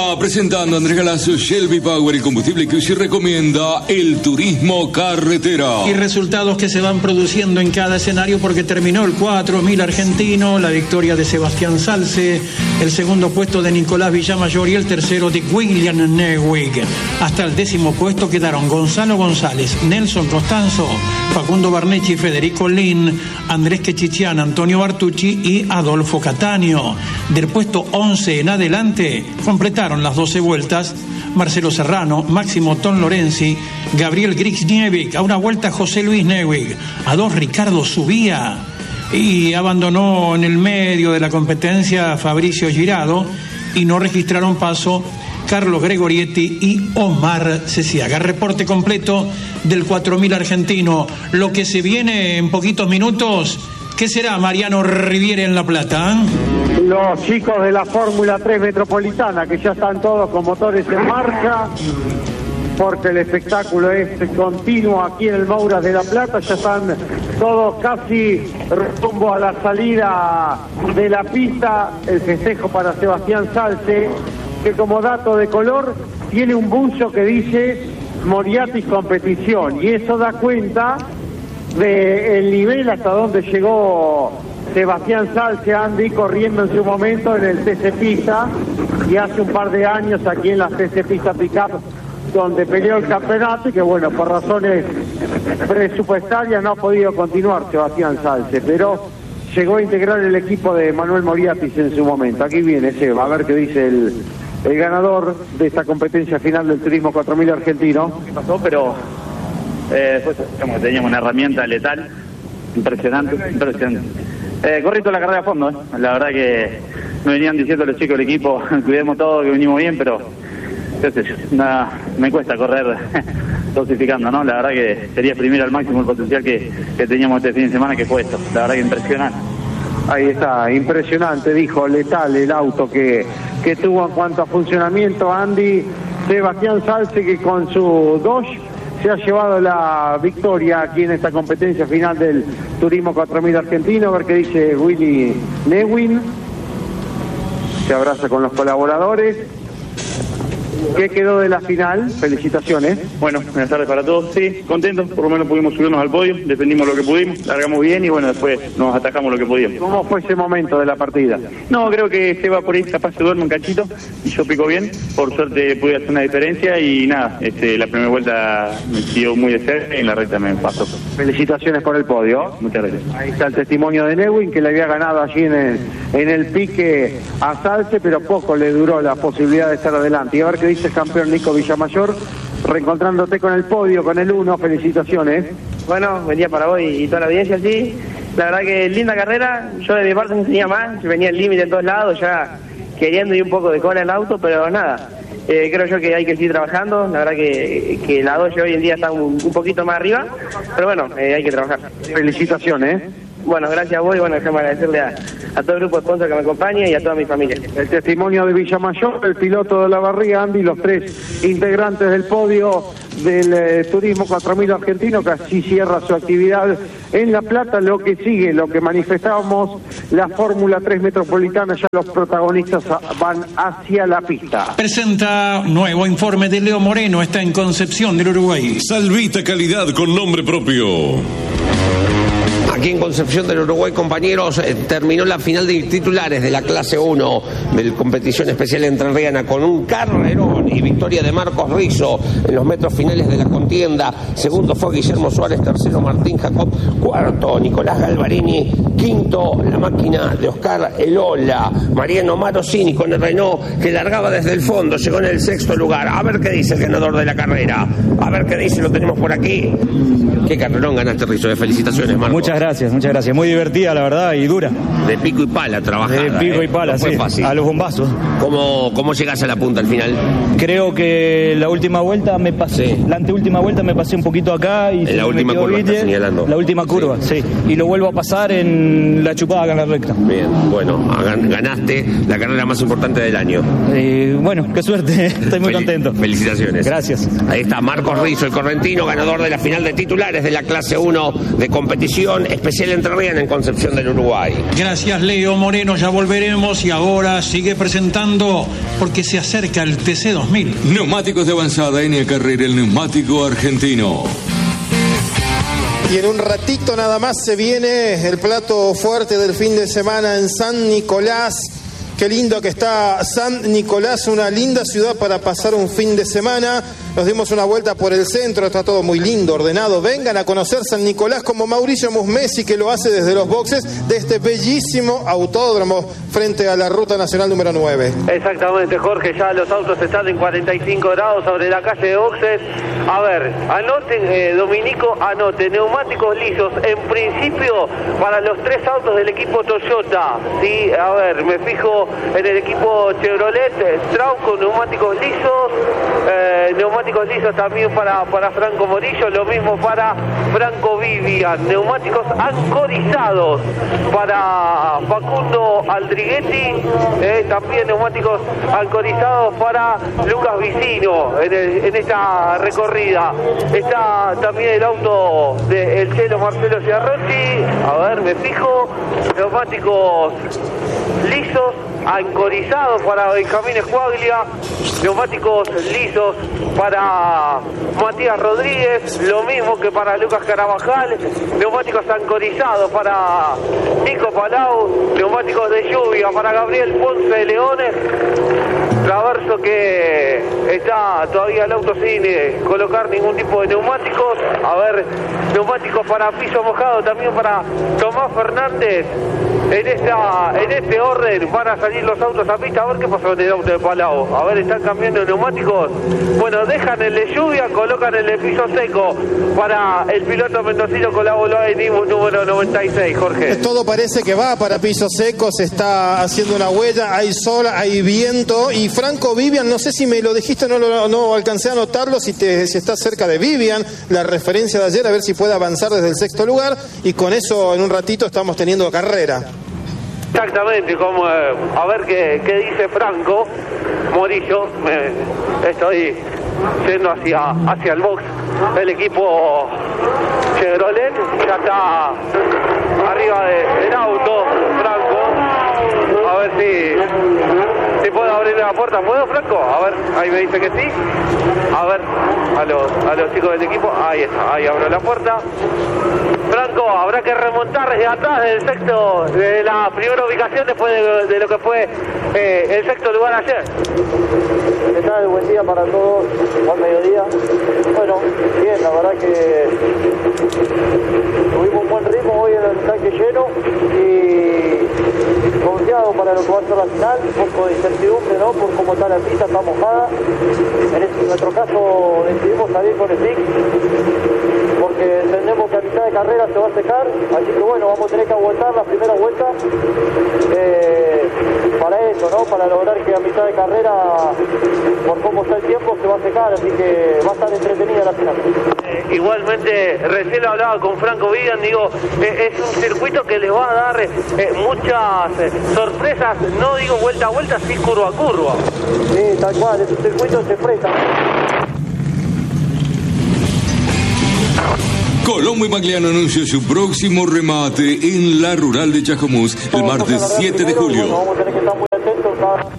Está presentando Andrés Galazo, Shelby Power y combustible que hoy recomienda el turismo carretera. Y resultados que se van produciendo en cada escenario porque terminó el 4000 argentino, la victoria de Sebastián Salce, el segundo puesto de Nicolás Villamayor y el tercero de William Neuwig. Hasta el 10º puesto quedaron Gonzalo González, Nelson Costanzo, Facundo Barnechi, Federico Lin, Andrés Quechichian, Antonio Bartucci y Adolfo Cataño. Del puesto 11 en adelante completaron las 12 vueltas Marcelo Serrano, Máximo Ton Lorenzi, Gabriel Grigniewicz, a una vuelta José Luis Neuwig, a 2 Ricardo Subía, y abandonó en el medio de la competencia Fabricio Girado y no registraron paso Carlos Gregorietti y Omar Ceciaga. Reporte completo del 4000 argentino. Lo que se viene en poquitos minutos, ¿qué será, Mariano Riviere en La Plata? Los chicos de la Fórmula 3 Metropolitana, que ya están todos con motores en marcha, porque el espectáculo es continuo aquí en el Mouras de La Plata. Ya están todos casi rumbo a la salida de la pista. El festejo para Sebastián Salce, que como dato de color tiene un buzo que dice Moriatis Competición, y eso da cuenta del nivel hasta donde llegó Sebastián Salce, Andy, corriendo en su momento en el TC Pista, y hace un par de años aquí en la TC Pista Pickup, donde peleó el campeonato, y que bueno, por razones presupuestarias no ha podido continuar Sebastián Salce, pero llegó a integrar el equipo de Manuel Moriatis en su momento. Aquí viene Seba, a ver qué dice el ganador de esta competencia final del Turismo 4000 argentino. ¿Qué pasó? Pero después teníamos una herramienta letal impresionante. Corrí toda la carrera a fondo, La verdad que me venían diciendo los chicos del equipo, cuidemos todo, que venimos bien, pero nada, me cuesta correr dosificando, ¿no? La verdad que sería exprimir al máximo el potencial que teníamos este fin de semana, que fue esto. La verdad que impresionante. Ahí está, impresionante, dijo, letal el auto que tuvo en cuanto a funcionamiento, Andy. Sebastián Salce, que con su Dodge se ha llevado la victoria aquí en esta competencia final del Turismo 4000 argentino. A ver qué dice Willy Neuwig. Se abraza con los colaboradores. ¿Qué quedó de la final? Felicitaciones. Bueno, buenas tardes para todos. Sí, contentos, por lo menos pudimos subirnos al podio, defendimos lo que pudimos, largamos bien y bueno, después nos atajamos lo que pudimos. ¿Cómo fue ese momento de la partida? No, creo que Seba por ahí capaz se duerme un cachito y yo pico bien. Por suerte pude hacer una diferencia y nada, la primera vuelta me siguió muy de cerca y en la recta me pasó. Felicitaciones por el podio. Muchas gracias. Ahí está el testimonio de Neuwig, que le había ganado allí en el pique a Salce, pero poco le duró la posibilidad de estar adelante. Y a ver qué dice el campeón Nico Villamayor, reencontrándote con el podio, con el 1, felicitaciones. Bueno, buen día para vos y toda la audiencia, sí. La verdad que linda carrera, yo de mi parte no tenía más, venía el límite en todos lados, ya queriendo ir un poco de cola el auto, pero nada, creo yo que hay que seguir trabajando, la verdad que la Dodge hoy en día está un poquito más arriba, pero bueno, hay que trabajar. Felicitaciones. Bueno, gracias a vos y bueno, déjame agradecerle a todo el grupo de sponsors que me acompaña y a toda mi familia. El testimonio de Villamayor, el piloto de la Barriga, Andy, los 3 integrantes del podio del Turismo 4000 argentino, que así cierra su actividad en La Plata. Lo que sigue, lo que manifestábamos, la Fórmula 3 Metropolitana, ya los protagonistas van hacia la pista. Presenta nuevo informe de Leo Moreno, está en Concepción del Uruguay. Salvita calidad con nombre propio. Aquí en Concepción del Uruguay, compañeros, terminó la final de titulares de la clase 1 de competición especial entrerriana con un carrerón y victoria de Marcos Rizzo en los metros finales de la contienda. Segundo fue Guillermo Suárez, tercero Martín Jacob, cuarto Nicolás Galvarini, quinto la máquina de Oscar Elola. Mariano Marosini con el Renault, que largaba desde el fondo, llegó en el 6º lugar. A ver qué dice el ganador de la carrera, a ver qué dice, lo tenemos por aquí. Qué carrerón ganaste, Rizzo, felicitaciones, Marcos. Muchas gracias, muy divertida la verdad y dura. De pico y pala trabajada. De pico y pala, no fue sí, fácil. A los bombazos. ¿Cómo llegás a la punta al final? Creo que la última vuelta me pasé, la anteúltima vuelta me pasé un poquito acá y en la última curva estás señalando. La última curva, sí. Y lo vuelvo a pasar en la chupada acá en la recta. Bien, bueno, ganaste la carrera más importante del año. Bueno, qué suerte, estoy muy contento. Felicitaciones. Gracias. Ahí está Marcos Rizzo, el correntino, ganador de la final de titulares de la clase 1 de competición Especial Entrerriana en Concepción del Uruguay. Gracias, Leo Moreno, ya volveremos y ahora sigue presentando porque se acerca el TC 2000. Neumáticos de avanzada Enia Carrera, el neumático argentino. Y en un ratito nada más se viene el plato fuerte del fin de semana en San Nicolás. Qué lindo que está San Nicolás, una linda ciudad para pasar un fin de semana. Nos dimos una vuelta por el centro, está todo muy lindo, ordenado. Vengan a conocer San Nicolás como Mauricio Musmesi, que lo hace desde los boxes de este bellísimo autódromo frente a la Ruta Nacional número 9. Exactamente, Jorge, ya los autos están en 45 grados sobre la calle de boxes. A ver, anoten, Dominico, anote, neumáticos lisos, en principio para los 3 autos del equipo Toyota. Sí, a ver, me fijo en el equipo Chevrolet, Trauco, neumáticos lisos también para Franco Morillo, lo mismo para Franco Vivian, neumáticos ancorizados para Facundo Aldriguetti, también neumáticos ancorizados para Lucas Vicino en esta recorrida. Está también el auto del Chelo Marcelo Ciarrochi, a ver, me fijo, neumáticos lisos, ancorizados para Benjamín Escuaglia, neumáticos lisos para Matías Rodríguez, lo mismo que para Lucas Carabajal, neumáticos ancorizados para Nico Palau, neumáticos de lluvia para Gabriel Ponce de Leones, traverso que está todavía el auto sin colocar ningún tipo de neumáticos, a ver, neumáticos para piso mojado también para Tomás Fernández. En este orden van a salir los autos a pista. A ver qué pasó en el auto de Palau. A ver, están cambiando neumáticos. Bueno, dejan el de lluvia, colocan el de piso seco para el piloto mendocino Colaboló en número 96, Jorge. Todo parece que va para piso seco, se está haciendo una huella, hay sol, hay viento. Y Franco Vivian, no sé si me lo dijiste, no alcancé a notarlo, si está cerca de Vivian, la referencia de ayer, a ver si puede avanzar desde el 6º lugar. Y con eso en un ratito estamos teniendo carrera. Exactamente, como a ver qué dice Franco Morillo. Estoy yendo hacia el box del equipo Chevrolet, ya está arriba del auto Franco, a ver si puedo abrir la puerta. ¿Puedo, Franco? A ver, ahí me dice que sí. A ver, a los chicos del equipo, ahí está, ahí abro la puerta. Franco, habrá que remontar desde atrás de la primera ubicación después de lo que fue el 6º lugar ayer. ¿Qué tal? Buen día para todos, buen mediodía. Bueno, bien, la verdad que tuvimos un buen ritmo hoy en el tanque lleno y confiado para lo que va a ser la final, un poco de incertidumbre, ¿no? Por cómo está la pista, está mojada. En nuestro caso decidimos salir con el stick porque entendemos que a mitad de carrera se va a secar, así que bueno, vamos a tener que aguantar la primera vuelta para eso, ¿no? Para lograr que a mitad de carrera, por cómo está el tiempo, se va a secar, así que va a estar entretenida la final. Igualmente, recién hablaba con Franco Vivian, digo, es un circuito que les va a dar muchas sorpresas, no digo vuelta a vuelta, sí curva a curva. Sí, tal cual, es un circuito que se presta. Colombo y Magliano anunció su próximo remate en la Rural de Chascomús el martes 7 de julio. Bueno, vamos a tener que estar muy atentos cada...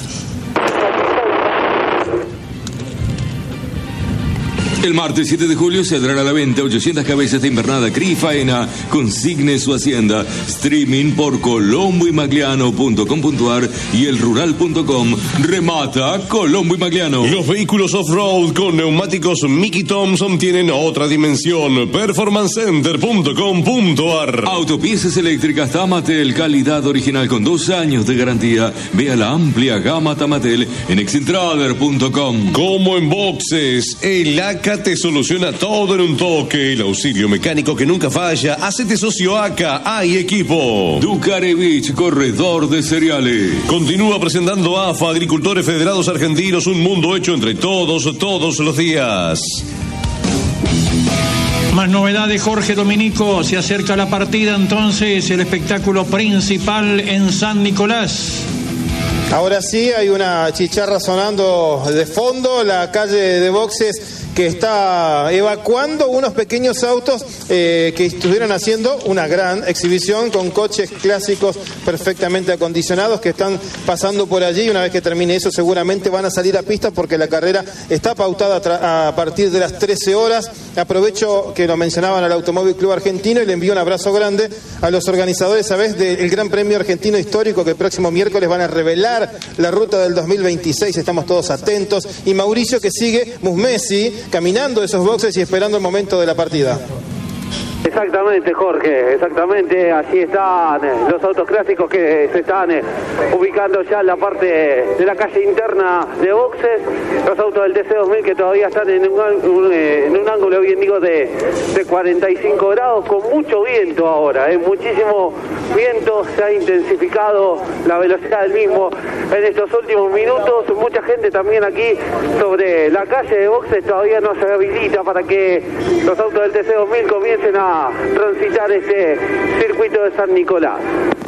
El martes 7 de julio se dará a la venta 800 cabezas de invernada Cri Faena. Consigne su hacienda. Streaming por colomboymagliano.com.ar y elrural.com. Remata Colombo y Magliano. Los vehículos off-road con neumáticos Mickey Thompson tienen otra dimensión. Performancecenter.com.ar. Autopiezas eléctricas Tamatel, calidad original con 2 años de garantía. Vea la amplia gama Tamatel en excentrader.com. Como en boxes, el ACA te soluciona todo en un toque. El auxilio mecánico que nunca falla. Hacete socio ACA, hay equipo. Ducarevich, corredor de cereales. Continúa presentando AFA, Agricultores Federados Argentinos, un mundo hecho entre todos los días. Más novedades, Jorge Dominico. Se acerca la partida entonces, el espectáculo principal en San Nicolás. Ahora sí, hay una chicharra sonando de fondo, la calle de boxes que está evacuando unos pequeños autos que estuvieron haciendo una gran exhibición con coches clásicos perfectamente acondicionados que están pasando por allí, y una vez que termine eso seguramente van a salir a pista porque la carrera está pautada a partir de las 13 horas. Aprovecho que lo mencionaban al Automóvil Club Argentino y le envío un abrazo grande a los organizadores, ¿sabes?, del Gran Premio Argentino Histórico, que el próximo miércoles van a revelar la ruta del 2026, estamos todos atentos, y Mauricio, que sigue Musmesi caminando esos boxes y esperando el momento de la partida. Exactamente, Jorge, exactamente, así están los autos clásicos que se están ubicando ya en la parte de la calle interna de boxes, los autos del TC2000 que todavía están en un ángulo, bien digo, de 45 grados, con mucho viento ahora, muchísimo viento, se ha intensificado la velocidad del mismo en estos últimos minutos. Mucha gente también aquí sobre la calle de boxes todavía no se habilita para que los autos del TC2000 comiencen a transitar este circuito de San Nicolás.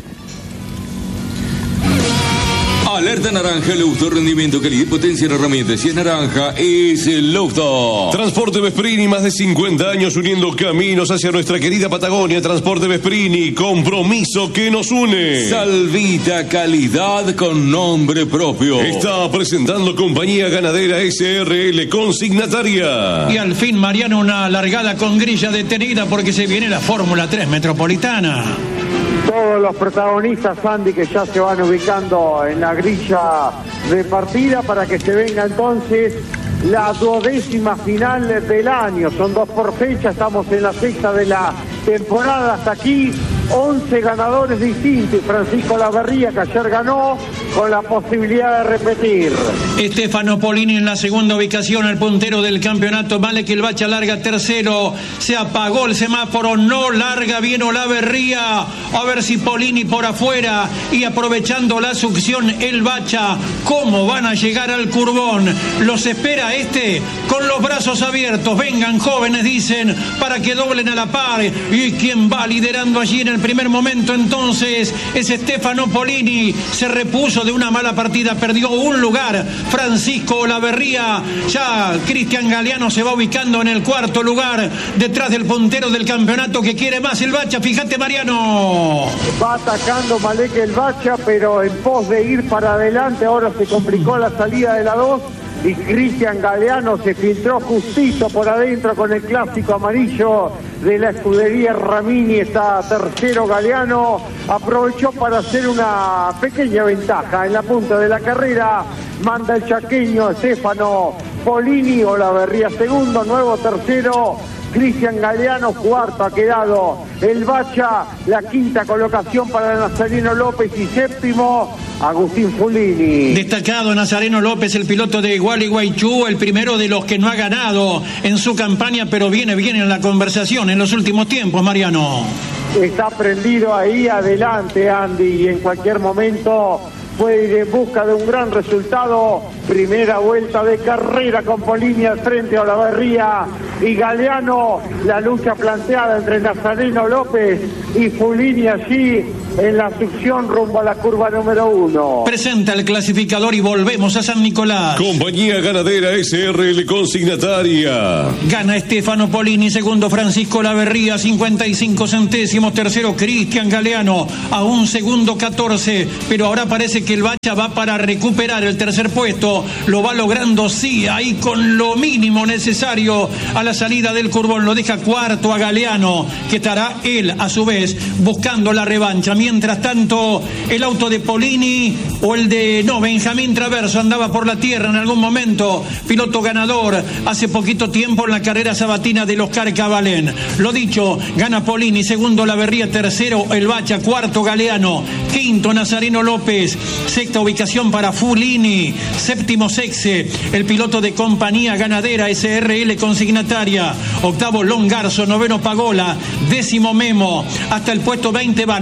Alerta naranja, Leusto, rendimiento, calidad y potencia en herramientas. Si es naranja, es el Leusto. Transporte Vesprini, más de 50 años uniendo caminos hacia nuestra querida Patagonia. Transporte Vesprini, compromiso que nos une. Salvita, calidad con nombre propio. Está presentando Compañía Ganadera SRL, consignataria. Y al fin, Mariano, una largada con grilla detenida porque se viene la Fórmula 3 Metropolitana. Todos los protagonistas, Andy, que ya se van ubicando en la grilla de partida para que se venga entonces la 12ª final del año. Son 2 por fecha, estamos en la 6ª de la temporada. Hasta aquí 11 ganadores distintos. Francisco Laverría, que ayer ganó, con la posibilidad de repetir. Stefano Polini en la segunda ubicación, el puntero del campeonato. Malek El Bacha larga tercero. Se apagó el semáforo, no larga bien Olaverría. A ver si Polini por afuera, y aprovechando la succión El Bacha. ¿Cómo van a llegar al curbón? Los espera con los brazos abiertos. Vengan, jóvenes, dicen, para que doblen a la par. Y quien va liderando allí en el primer momento entonces es Stefano Polini. Se repuso de una mala partida, perdió un lugar Francisco Olaverría. Ya Cristian Galeano se va ubicando en el 4º lugar, detrás del puntero del campeonato que quiere más El Bacha. Fíjate, Mariano, va atacando Malek El Bacha, pero en pos de ir para adelante. Ahora se complicó la salida de la 2 y Cristian Galeano se filtró justito por adentro con el clásico amarillo de la escudería Ramini. Está tercero Galeano, aprovechó para hacer una pequeña ventaja en la punta de la carrera. Manda el chaqueño Stefano Polini. Olaverría segundo, nuevo tercero Cristian Galeano, cuarto ha quedado El Bacha, la 5ª colocación para Nazareno López y séptimo Agustín Fulini. Destacado Nazareno López, el piloto de Gualeguaychú, el primero de los que no ha ganado en su campaña, pero viene bien en la conversación en los últimos tiempos, Mariano. Está prendido ahí adelante, Andy, y en cualquier momento puede ir en busca de un gran resultado. Primera vuelta de carrera con Polini al frente, a Olaverría y Galeano. La lucha planteada entre Nazareno López y Fulini allí en la succión rumbo a la curva número 1. Presenta el clasificador y volvemos a San Nicolás. Compañía Ganadera SRL, consignataria. Gana Stefano Polini, segundo Francisco Olaverría, 55 centésimos, tercero Cristian Galeano, a un segundo 14, pero ahora parece que El Bacha va para recuperar el tercer puesto. Lo va logrando, sí, ahí con lo mínimo necesario a la salida del curbón. Lo deja cuarto a Galeano, que estará él a su vez buscando la revancha. Mientras tanto, el auto de Polini o el de Benjamín Traverso andaba por la tierra en algún momento. Piloto ganador hace poquito tiempo en la carrera sabatina del Oscar Cabalén. Lo dicho, gana Polini, segundo Olaverría, tercero El Bacha, cuarto Galeano, quinto Nazareno López, sexta ubicación para Fulini, séptimo Sexe, el piloto de Compañía Ganadera SRL, consignataria, octavo Longarzo, noveno Pagola, décimo Memo, hasta el puesto 20 van Malek,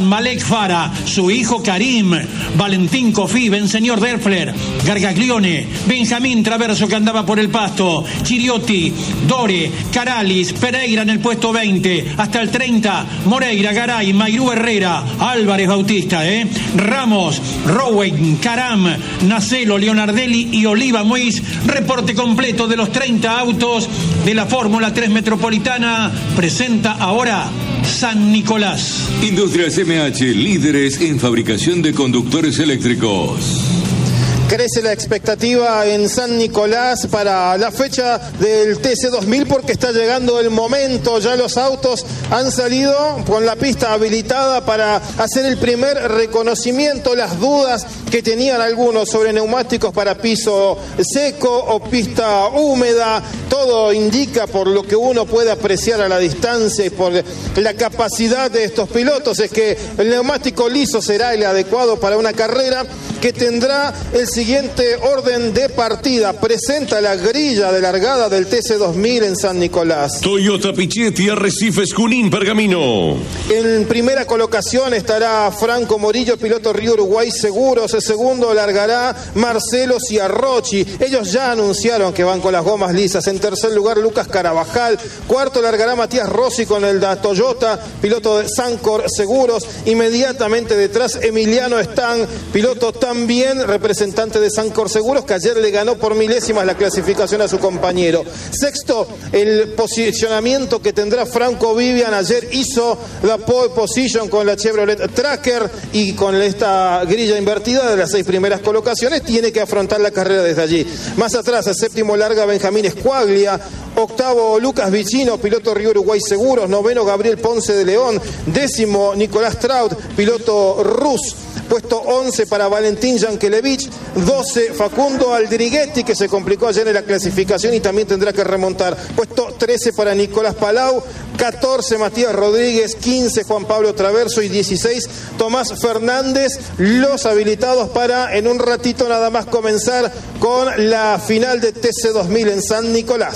Fara, su hijo Karim, Valentín Cofí, Benseñor Derfler, Gargaglione, Benjamín Traverso que andaba por el pasto, Chiriotti, Dore, Caralis, Pereira en el puesto 20, hasta el 30, Moreira, Garay, Mairú Herrera, Álvarez Bautista, Ramos, Rowen, Caram, Nacelo, Leonardelli y Oliva Muiz. Reporte completo de los 30 autos de la Fórmula 3 Metropolitana. Presenta ahora San Nicolás. Industrias MH, líderes en fabricación de conductores eléctricos. Crece la expectativa en San Nicolás para la fecha del TC2000 porque está llegando el momento. Ya los autos han salido con la pista habilitada para hacer el primer reconocimiento. Las dudas que tenían algunos sobre neumáticos para piso seco o pista húmeda, todo indica, por lo que uno puede apreciar a la distancia y por la capacidad de estos pilotos, es que el neumático liso será el adecuado para una carrera que tendrá el siguiente orden de partida. Presenta la grilla de largada del TC2000 en San Nicolás. Toyota Pichetti, Arrecifes, Junín, Pergamino. En primera colocación estará Franco Morillo, piloto Río Uruguay Seguros. El segundo largará Marcelo Ciarrochi. Ellos ya anunciaron que van con las gomas lisas. En tercer lugar, Lucas Carabajal. Cuarto largará Matías Rossi con el Toyota, piloto de Sancor Seguros. Inmediatamente detrás, Emiliano Stan, piloto también representante de Sancor Seguros, que ayer le ganó por milésimas la clasificación a su compañero. Sexto, el posicionamiento que tendrá Franco Vivian. Ayer hizo la pole position con la Chevrolet Tracker y con esta grilla invertida de las 6 primeras colocaciones tiene que afrontar la carrera desde allí. Más atrás, el séptimo larga Benjamín Escuaglia. Octavo, Lucas Vicino, piloto Río Uruguay Seguros. Noveno, Gabriel Ponce de León. Décimo, Nicolás Traut, piloto Rus. Puesto 11 para Valentín Yankelevich. 12, Facundo Aldriguetti, que se complicó ayer en la clasificación y también tendrá que remontar. Puesto 13 para Nicolás Palau. 14, Matías Rodríguez. 15, Juan Pablo Traverso. Y 16, Tomás Fernández. Los habilitados para en un ratito nada más comenzar con la final de TC2000 en San Nicolás.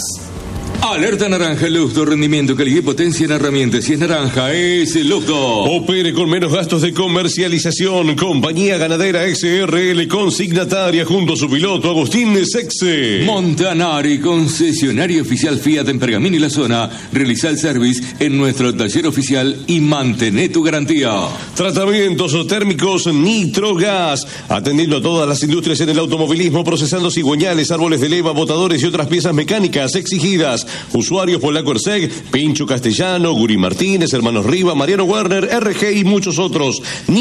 Alerta naranja, Lustro, rendimiento, calidad y potencia en herramientas. Si es naranja, es Lustro. Opere con menos gastos de comercialización. Compañía Ganadera SRL, consignataria junto a su piloto Agustín Sexe. Montanari, concesionario oficial Fiat en Pergamino y la zona. Realiza el service en nuestro taller oficial y mantén tu garantía. Tratamientos térmicos Nitrogas, atendiendo a todas las industrias en el automovilismo, procesando cigüeñales, árboles de leva, botadores y otras piezas mecánicas exigidas. Usuarios Polaco Erseg, Pincho Castellano, Guri Martínez, Hermanos Riva, Mariano Werner, RG y muchos otros.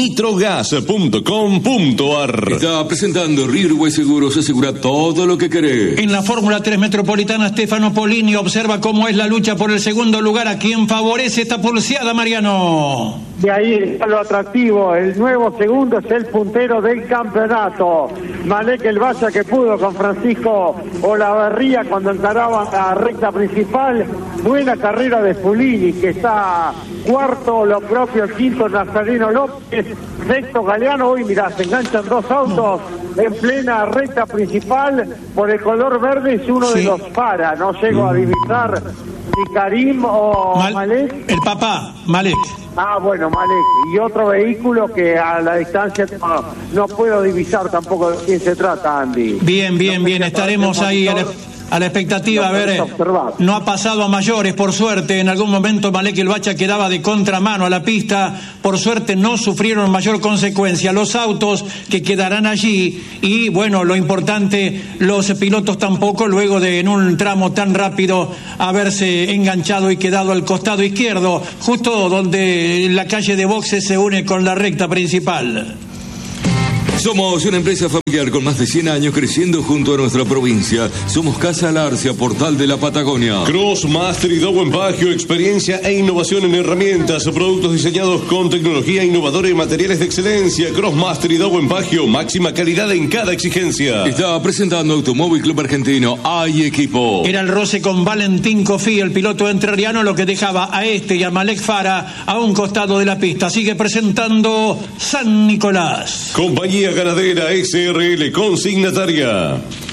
Nitrogas.com.ar. Está presentando Río Uruguay Seguros, asegura todo lo que querés. En la Fórmula 3 Metropolitana, Stefano Polini observa cómo es la lucha por el segundo lugar. ¿A quién favorece esta pulseada, Mariano? De ahí está lo atractivo. El nuevo segundo es el puntero del campeonato. Malek El Valla, que pudo con Francisco Olavarría cuando encaraba la recta principal. Buena carrera de Fulini, que está cuarto, lo propio el quinto Nazareno López, sexto Galeano. Hoy mirá, se enganchan dos autos en plena recta principal. Por el color verde es uno de los Fara. No llego a divisar si Karim o Malek. El papá, Malek. Ah, bueno, Malek. Y otro vehículo que a la distancia no puedo divisar tampoco de quién se trata, Andy. Bien, estaremos ahí a la expectativa, a ver, no ha pasado a mayores, por suerte. En algún momento Malek El Bacha quedaba de contramano a la pista, por suerte no sufrieron mayor consecuencia los autos que quedarán allí, y bueno, lo importante, los pilotos tampoco, luego de en un tramo tan rápido haberse enganchado y quedado al costado izquierdo, justo donde la calle de boxes se une con la recta principal. Somos una empresa familiar con más de 100 años creciendo junto a nuestra provincia. Somos Casa Larcia, portal de la Patagonia. Crossmaster y Dowen Bagio, experiencia e innovación en herramientas, productos diseñados con tecnología innovadora y materiales de excelencia. Crossmaster y Dowen Bagio, máxima calidad en cada exigencia. Está presentando Automóvil Club Argentino. Hay equipo. Era el roce con Valentín Cofí, el piloto entrerriano, lo que dejaba a este y a Malek Fara a un costado de la pista. Sigue presentando San Nicolás. Compañía Ganadera SRL, consignataria.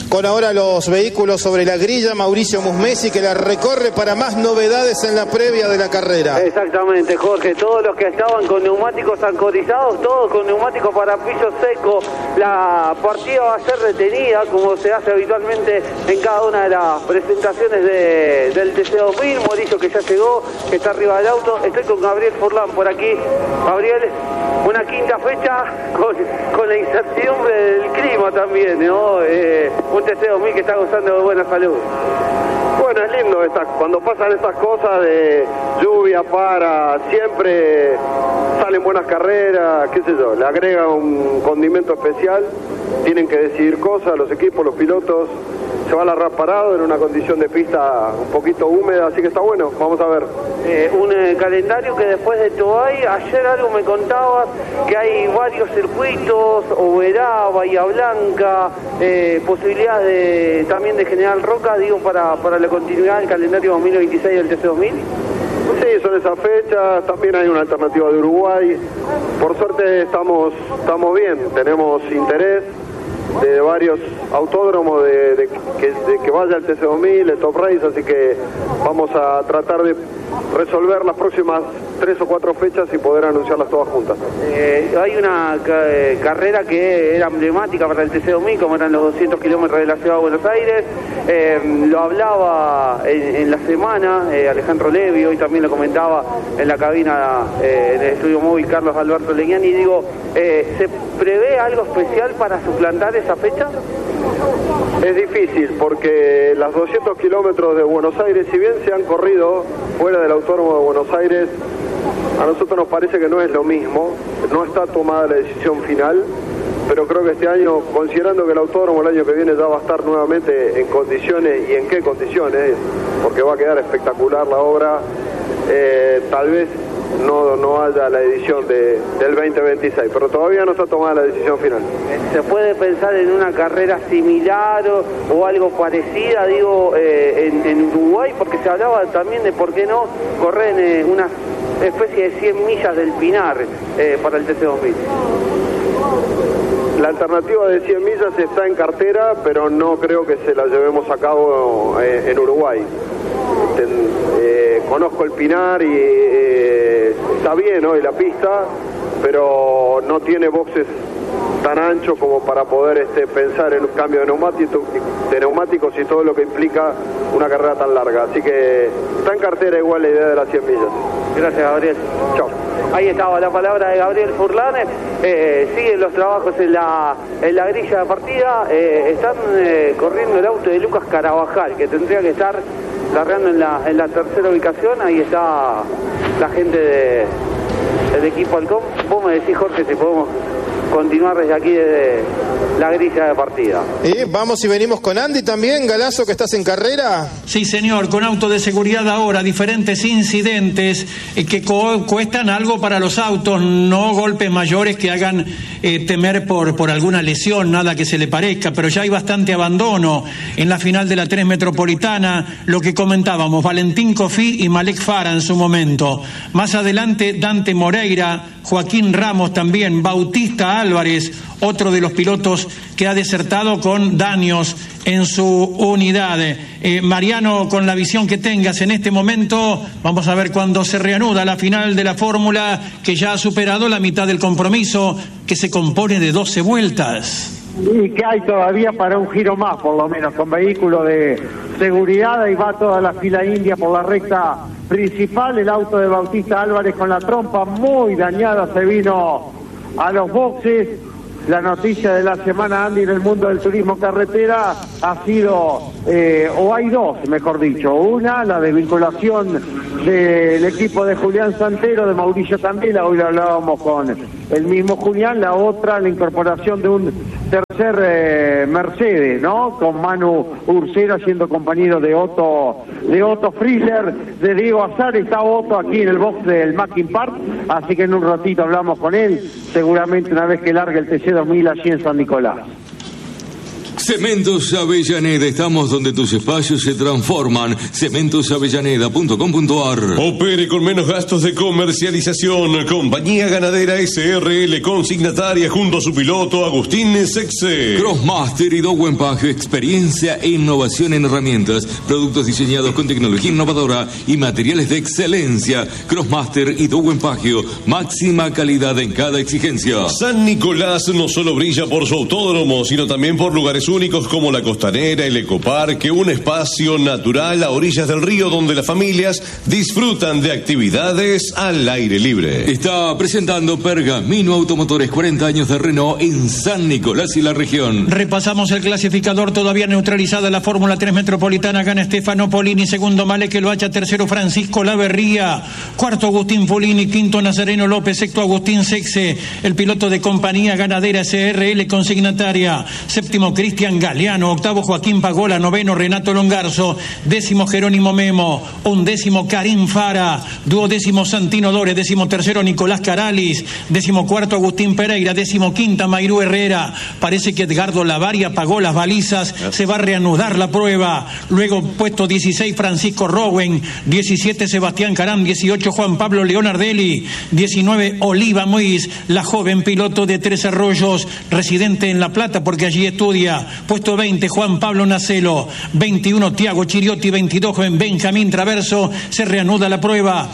con ahora los vehículos sobre la grilla, Mauricio Musmesi, que la recorre para más novedades en la previa de la carrera. Exactamente, Jorge, todos los que estaban con neumáticos ancorizados, todos con neumáticos para piso seco. La partida va a ser retenida, como se hace habitualmente en cada una de las presentaciones del TC2000. Mauricio, que ya llegó, que está arriba del auto. Estoy con Gabriel Furlan por aquí. Gabriel, una quinta fecha con la incertidumbre del clima también, ¿no? Un TC2000 que está gozando de buena salud. Bueno, es lindo cuando pasan estas cosas de lluvia, siempre salen buenas carreras, qué sé yo, le agrega un condimento especial, tienen que decidir cosas, los equipos, los pilotos, se va a largar parado en una condición de pista un poquito húmeda, así que está bueno, vamos a ver. Un calendario que después de Toay, ayer algo me contabas, que hay varios circuitos, Oberá, Bahía Blanca, posibilidades también de General Roca, digo, para la continuidad del calendario 2026 del TC2000. Sí, son esas fechas, también hay una alternativa de Uruguay, por suerte estamos bien, tenemos interés de varios autódromos de que vaya el TC2000, el Top Race, así que vamos a tratar de resolver las próximas 3 o 4 fechas y poder anunciarlas todas juntas. Hay una carrera que era emblemática para el TC2000, como eran los 200 kilómetros de la ciudad de Buenos Aires. Lo hablaba en la semana Alejandro Levi, hoy también lo comentaba en la cabina en el estudio móvil Carlos Alberto Leñani. Digo, ¿se prevé algo especial para suplantar esa fecha? Es difícil porque las 200 kilómetros de Buenos Aires, si bien se han corrido fuera del Autódromo de Buenos Aires, a nosotros nos parece que no es lo mismo, no está tomada la decisión final, pero creo que este año, considerando que el autódromo el año que viene ya va a estar nuevamente en condiciones, y en qué condiciones, porque va a quedar espectacular la obra, tal vez no haya la edición del 2026, pero todavía no está tomada la decisión final. ¿Se puede pensar en una carrera similar o algo parecida, digo, en Uruguay? Porque se hablaba también de por qué no correr en una especie de 100 millas del Pinar para el TC2000. La alternativa de 100 millas está en cartera, pero no creo que se la llevemos a cabo en Uruguay. Conozco el Pinar y está bien hoy la pista, pero no tiene boxes tan anchos como para poder pensar en un cambio de neumáticos y todo lo que implica una carrera tan larga. Así que está en cartera igual la idea de las 100 millas. Gracias, Gabriel. Chao. Ahí estaba la palabra de Gabriel Furlan. Siguen los trabajos en la grilla de partida. Están corriendo el auto de Lucas Carabajal, que tendría que estar largando en la tercera ubicación. Ahí está la gente del equipo Halcón. Vos me decís, Jorge, si podemos continuar desde aquí, desde la grilla de partida. Vamos y venimos con Andy también, Galazo, que estás en carrera. Sí, señor, con auto de seguridad ahora, diferentes incidentes que cuestan algo para los autos, no golpes mayores que hagan temer por alguna lesión, nada que se le parezca, pero ya hay bastante abandono en la final de la 3 Metropolitana, lo que comentábamos, Valentín Cofí y Malek Fara en su momento. Más adelante, Dante Moreira, Joaquín Ramos también, Bautista Álvarez, otro de los pilotos que ha desertado con daños en su unidad. Mariano, con la visión que tengas en este momento, vamos a ver cuando se reanuda la final de la Fórmula, que ya ha superado la mitad del compromiso, que se compone de 12 vueltas. Y que hay todavía para un giro más, por lo menos, con vehículo de seguridad. Ahí va toda la fila india por la recta principal. El auto de Bautista Álvarez con la trompa muy dañada se vino a los boxes. La noticia de la semana, Andy, en el mundo del turismo carretera ha sido, o hay dos, mejor dicho. Una, la desvinculación del equipo de Julián Santero, de Mauricio Candela, hoy lo hablábamos con el mismo Julián. La otra, la incorporación de un tercer Mercedes, ¿no? Con Manu Ursera siendo compañero de Otto Frizzler, de Diego Azar. Está Otto aquí en el box del Mackin Park, así que en un ratito hablamos con él, seguramente una vez que largue el TC2000 allí en San Nicolás. Cementos Avellaneda, estamos donde tus espacios se transforman. Cementosavellaneda.com.ar. Opere con menos gastos de comercialización. Compañía Ganadera SRL, consignataria junto a su piloto Agustín Sexe. Crossmaster y Dowen Pagio, experiencia e innovación en herramientas, productos diseñados con tecnología innovadora y materiales de excelencia. Crossmaster y Dowen Pagio, máxima calidad en cada exigencia. San Nicolás no solo brilla por su autódromo, sino también por lugares únicos como la Costanera, el Ecoparque, un espacio natural a orillas del río donde las familias disfrutan de actividades al aire libre. Está presentando Pergamino Automotores, 40 años de Renault en San Nicolás y la región. Repasamos el clasificador, todavía neutralizada la Fórmula 3 Metropolitana, gana Stefano Polini, segundo Malek Loacha, tercero Francisco Laverría, cuarto Agustín Polini, quinto Nazareno López, sexto Agustín Sexe, el piloto de Compañía Ganadera SRL consignataria, séptimo Cristian Galeano, octavo Joaquín Pagola, noveno Renato Longarzo, décimo Jerónimo Memo, undécimo Karim Fara, duodécimo Santino Dore, décimo tercero Nicolás Caralis, décimo cuarto Agustín Pereira, décimo quinta Mayrú Herrera. Parece que Edgardo Lavaria apagó las balizas, se va a reanudar la prueba. Luego puesto 16 Francisco Rowen, 17 Sebastián Carán, 18 Juan Pablo Leonardelli, 19 Oliva Muiz, la joven piloto de Tres Arroyos, residente en La Plata porque allí estudia. Puesto 20 Juan Pablo Nacelo, 21 Tiago Chiriotti, 22 Benjamín Traverso, se reanuda la prueba.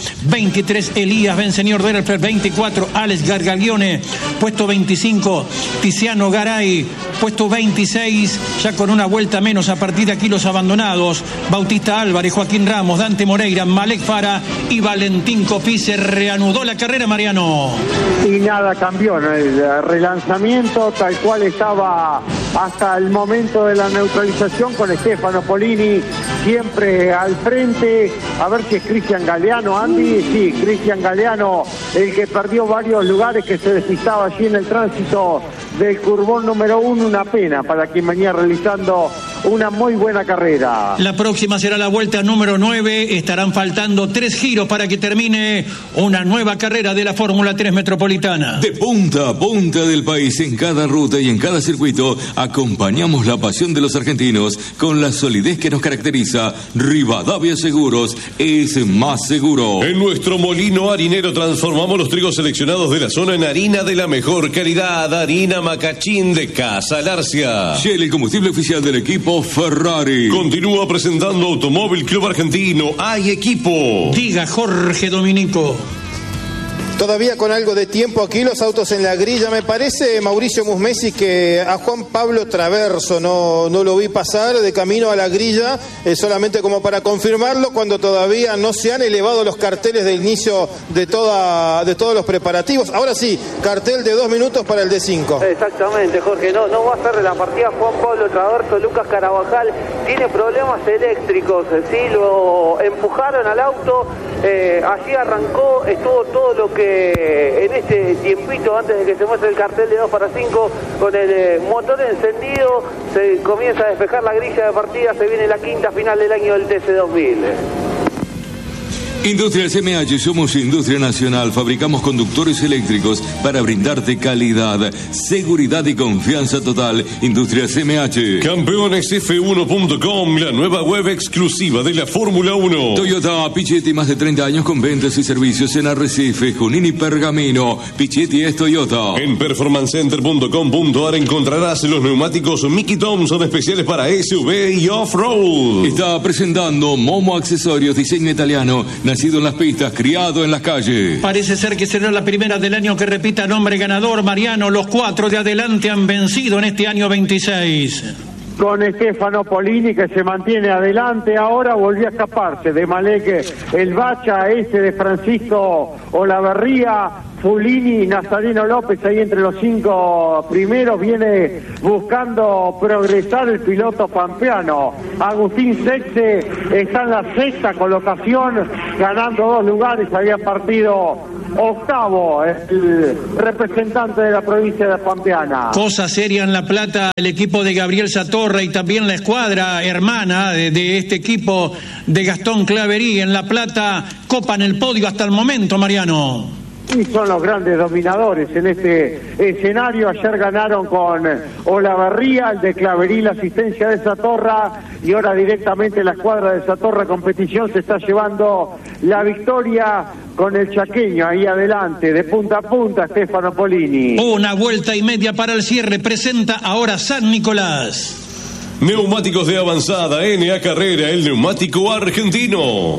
23 Elías Benseñor Derfer, 24 Alex Gargaglione, puesto 25 Tiziano Garay, puesto 26 ya con una vuelta menos a partir de aquí los abandonados, Bautista Álvarez, Joaquín Ramos, Dante Moreira, Malek Fara y Valentín Copí. Se reanudó la carrera, Mariano. Y nada cambió, ¿no? El relanzamiento tal cual estaba hasta el momento de la neutralización, con Stefano Polini siempre al frente. A ver si es Cristian Galeano, Andy. Sí, Cristian Galeano, el que perdió varios lugares, que se despistaba allí en el tránsito del curbón número 1. Una pena para quien venía realizando una muy buena carrera. La próxima será la vuelta número 9. Estarán faltando 3 giros para que termine una nueva carrera de la Fórmula 3 Metropolitana. De punta a punta del país, en cada ruta y en cada circuito, acompañamos la pasión de los argentinos con la solidez que nos caracteriza. Rivadavia Seguros es más seguro. En nuestro molino harinero transformamos los trigos seleccionados de la zona en harina de la mejor calidad. Harina Macachín de Casa Larcia. Shell, el combustible oficial del equipo Ferrari. Continúa presentando Automóvil Club Argentino. ¡Hay equipo! Diga Jorge Dominico. Todavía con algo de tiempo aquí, los autos en la grilla. Me parece, Mauricio Musmesi, que a Juan Pablo Traverso no lo vi pasar de camino a la grilla, solamente como para confirmarlo, cuando todavía no se han elevado los carteles de inicio de todos los preparativos. Ahora sí, cartel de 2 minutos para el D5. Exactamente, Jorge, no va a ser de la partida Juan Pablo Traverso. Lucas Carabajal tiene problemas eléctricos, sí, lo empujaron al auto, allí arrancó, estuvo todo lo que en este tiempito antes de que se muestre el cartel de 2 para 5 con el motor encendido, se comienza a despejar la grilla de partida. Se viene la quinta final del año del TC2000. Industrial CMH, somos industria nacional, fabricamos conductores eléctricos para brindarte calidad, seguridad y confianza total. Industrial CMH. Campeonesf1.com, la nueva web exclusiva de la Fórmula 1. Toyota Pichetti, más de 30 años con ventas y servicios en Arrecife, Junín y Pergamino. Pichetti es Toyota. En performancecenter.com.ar encontrarás los neumáticos Mickey Thompson especiales para SUV y off-road. Está presentando Momo Accesorios, diseño italiano, nacido en las pistas, criado en las calles. Parece ser que será la primera del año que repita nombre ganador, Mariano. Los 4 de adelante han vencido en este año 26. Con Stefano Polini, que se mantiene adelante. Ahora volvió a escaparse de Malek el Bacha, ese de Francisco Olavarría, Fulini, Nazareno López ahí entre los 5 primeros. Viene buscando progresar el piloto pampeano. Agustín Sexe está en la 6ª colocación, ganando 2 lugares. Había partido octavo el representante de la provincia de Pampeana. Cosa seria en La Plata, el equipo de Gabriel Satorra y también la escuadra hermana de este equipo de Gastón Claverí en La Plata copan el podio hasta el momento, Mariano. y son los grandes dominadores en este escenario. Ayer ganaron con Olavarría, el de Claverí, la asistencia de Satorra, y ahora directamente la escuadra de Satorra Competición se está llevando la victoria con el chaqueño ahí adelante, de punta a punta, Stefano Polini. Una vuelta y media para el cierre, presenta ahora San Nicolás. Neumáticos de avanzada, NA Carrera, el neumático argentino.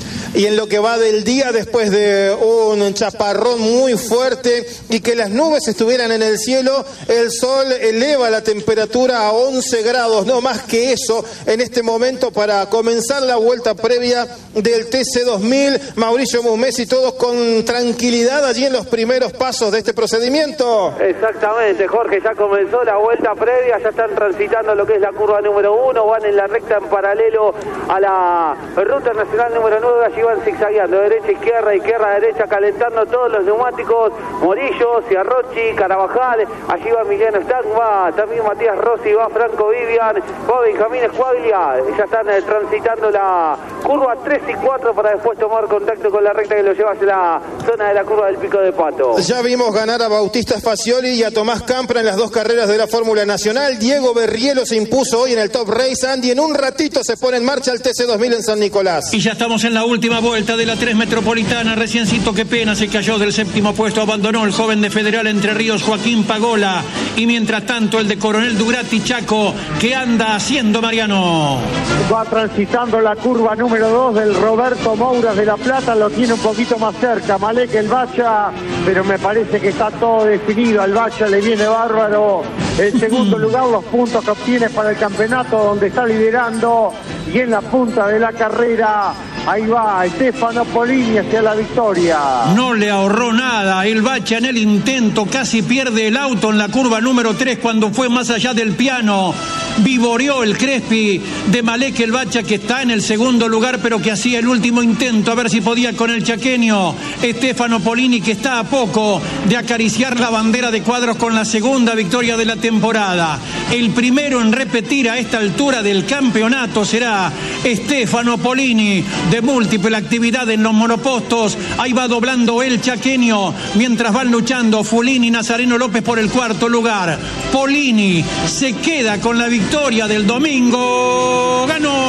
Y en lo que va del día, después de un chaparrón muy fuerte y que las nubes estuvieran en el cielo, el sol eleva la temperatura a 11 grados, no más que eso en este momento para comenzar la vuelta previa del TC2000. Mauricio Musmesi, todos con tranquilidad allí en los primeros pasos de este procedimiento. Exactamente, Jorge, ya comenzó la vuelta previa, ya están transitando lo que es la curva número 1, van en la recta en paralelo a la ruta nacional número 9, allí van zigzagueando, derecha, izquierda, derecha, calentando todos los neumáticos, Morillo, Ciarrochi, Carabajal, allí va Emiliano Stack, va también Matías Rossi, va Franco Vivian, va Benjamín Escuaglia, ya están transitando la curva 3 y 4 para después tomar contacto con la recta que lo lleva hacia la zona de la curva del Pico de Pato. Ya vimos ganar a Bautista Facioli y a Tomás Campra en las dos carreras de la Fórmula Nacional. Diego Berrielo se impuso hoy en el Top Race, Andy. En un ratito se pone en marcha el TC2000 en San Nicolás. Y ya estamos en la última vuelta de la 3 Metropolitana. Reciencito, qué pena, se cayó del séptimo puesto, abandonó el joven de Federal Entre Ríos, Joaquín Pagola, y mientras tanto el de Coronel Durati Chaco, ¿qué anda haciendo, Mariano? Va transitando la curva número 2 del Roberto Mouras de La Plata, lo tiene un poquito más cerca Malek El Bacha, pero me parece que está todo definido. Al Bacha le viene bárbaro el segundo lugar, los puntos que obtiene para el campeonato, donde está liderando, y en la punta de la carrera ahí va Stefano Polini hacia la victoria. No le ahorró nada el Bacha en el intento, casi pierde el auto en la curva número 3 cuando fue más allá del piano. Vivoreó el Crespi de Malek El Bacha, que está en el segundo lugar, pero que hacía el último intento a ver si podía con el chaqueño Stefano Polini, que está a poco de acariciar la bandera de cuadros con la segunda victoria de la temporada. El primero en repetir a esta altura del campeonato será Stefano Polini, de múltiple actividad en los monopostos. Ahí va doblando el chaqueño, mientras van luchando Fulini y Nazareno López por el cuarto lugar. Polini se queda con la victoria del domingo.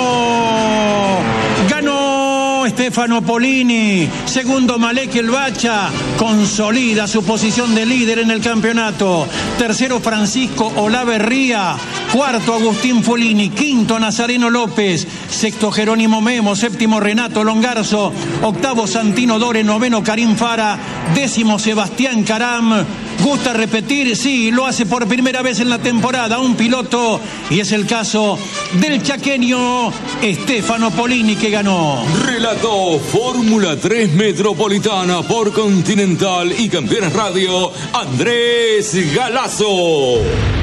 Ganó Stefano Polini. Segundo Malek El Bacha, consolida su posición de líder en el campeonato. Tercero Francisco Olavarría. Cuarto Agustín Fulini. Quinto Nazareno López. Sexto Jerónimo Memo. Séptimo Renato Longarzo. Octavo Santino Dore. Noveno Karim Fara. Décimo Sebastián Caram. ¿Gusta repetir? Sí, lo hace por primera vez en la temporada un piloto, y es el caso del chaqueño Stefano Polini, que ganó. Relató Fórmula 3 Metropolitana por Continental y Campeones Radio, Andrés Galazo.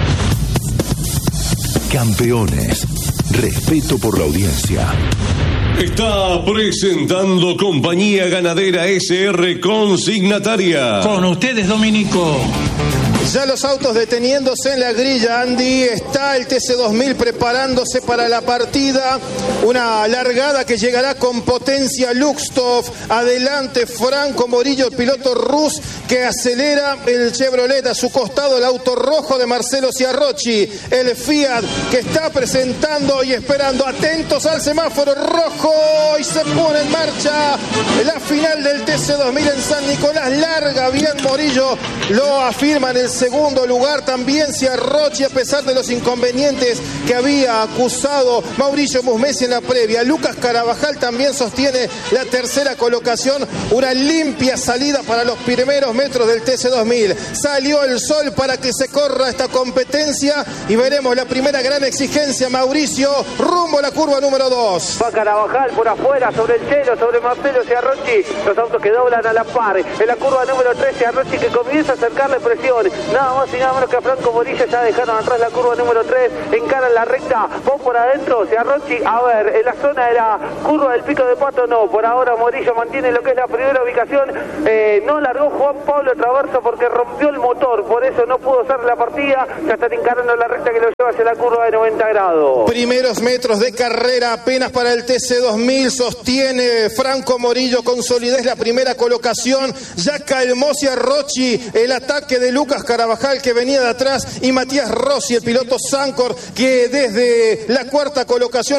Campeones. Respeto por la audiencia. Está presentando Compañía Ganadera SR Consignataria. Con ustedes, Dominico. Ya los autos deteniéndose en la grilla, Andy. Está el TC2000 preparándose para la partida. Una largada que llegará con potencia Luxtov. Adelante Franco Morillo, el piloto Rus, que acelera el Chevrolet. A su costado el auto rojo de Marcelo Ciarrochi. El Fiat que está presentando y esperando. Atentos al semáforo rojo. Y se pone en marcha la final del TC2000 en San Nicolás. Larga bien Morillo. Lo afirma en el segundo lugar también Ciarrochi, a pesar de los inconvenientes que había acusado Mauricio Musmesi en la previa. Lucas Carabajal también sostiene la tercera colocación. Una limpia salida para los primeros metros del TC2000. Salió el sol para que se corra esta competencia y veremos la primera gran exigencia, Mauricio, rumbo a la curva número 2. Va Carabajal por afuera, sobre el Chelo, sobre Marcelo Ciarrochi. Los autos que doblan a la par. En la curva número 3, Ciarrochi que comienza a acercarle presión. nada más y nada menos que a Franco Morillo. Ya dejaron atrás la curva número 3, encaran la recta, vos por adentro, se Rochi, a ver, en la zona de la curva del Pico de Pato no, por ahora Morillo mantiene lo que es la primera ubicación, no largó Juan Pablo Traverso porque rompió el motor, por eso no pudo hacer la partida, ya están encarando la recta que lo lleva hacia la curva de 90 grados. Primeros metros de carrera apenas para el TC2000, sostiene Franco Morillo con solidez la primera colocación, ya calmó Rochi el ataque de Lucas Carabajal que venía de atrás y Matías Rossi, el piloto Sancor, que desde la cuarta colocación